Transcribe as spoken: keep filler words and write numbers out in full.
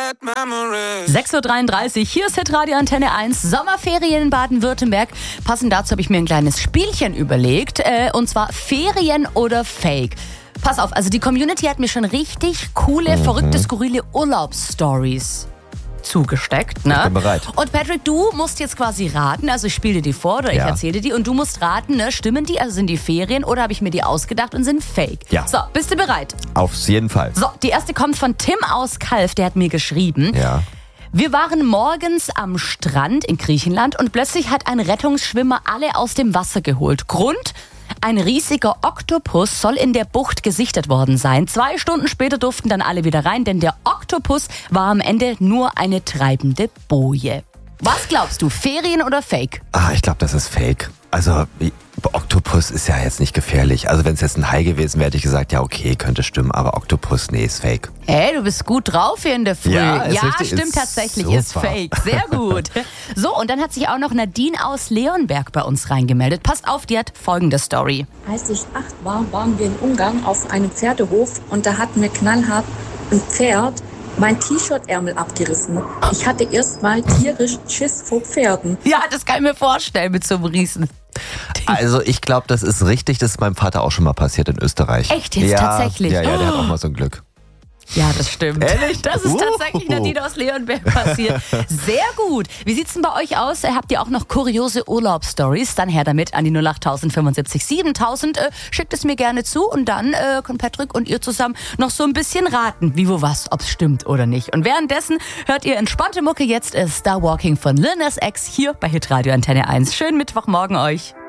sechs Uhr dreiunddreißig, hier ist Hitradio Antenne eins, Sommerferien in Baden-Württemberg. Passend dazu habe ich mir ein kleines Spielchen überlegt, äh, und zwar Ferien oder Fake. Pass auf, also die Community hat mir schon richtig coole, mhm. verrückte, skurrile Urlaubsstories zugesteckt. Ne? Ich bin bereit. Und Patrick, du musst jetzt quasi raten, also ich spiele dir die vor oder ja. ich erzähle dir die und du musst raten, ne? Stimmen die, also sind die Ferien oder habe ich mir die ausgedacht und sind Fake? Ja. So, bist du bereit? Auf jeden Fall. So, die erste kommt von Tim aus Kalf, der hat mir geschrieben. Ja. Wir waren morgens am Strand in Griechenland und plötzlich hat ein Rettungsschwimmer alle aus dem Wasser geholt. Grund? Ein riesiger Oktopus soll in der Bucht gesichtet worden sein. Zwei Stunden später durften dann alle wieder rein, denn der Oktopus war am Ende nur eine treibende Boje. Was glaubst du, Ferien oder Fake? Ah, ich glaube, das ist Fake. Also, Oktopus ist ja jetzt nicht gefährlich. Also, wenn es jetzt ein Hai gewesen wäre, hätte ich gesagt, ja, okay, könnte stimmen. Aber Oktopus, nee, ist Fake. Hey, du bist gut drauf hier in der Früh. Ja, ist ja richtig, stimmt ist tatsächlich, super. ist Fake. Sehr gut. So, und dann hat sich auch noch Nadine aus Leonberg bei uns reingemeldet. Passt auf, die hat folgende Story. Als ich acht war, waren wir in Ungarn auf einem Pferdehof und da hatten wir knallhart ein Pferd mein T-Shirt-Ärmel abgerissen. Ich hatte erst mal tierisch Schiss vor Pferden. Ja, das kann ich mir vorstellen mit so einem Riesen. Also ich glaube, das ist richtig. Das ist meinem Vater auch schon mal passiert in Österreich. Echt jetzt ja, tatsächlich? Ja, ja, der hat auch mal so ein Glück. Ja, das stimmt. Ehrlich? Das ist Uh. tatsächlich Nadine aus Leonberg passiert. Sehr gut. Wie sieht's denn bei euch aus? Habt ihr auch noch kuriose Urlaubsstories? Dann her damit an die null acht fünfundsiebzig siebentausend. Äh, schickt es mir gerne zu und dann äh, können Patrick und ihr zusammen noch so ein bisschen raten, wie, wo, was, ob's stimmt oder nicht. Und währenddessen hört ihr entspannte Mucke jetzt äh, Star Walking von Lil Nas X hier bei Hitradio Antenne eins. Schönen Mittwochmorgen euch.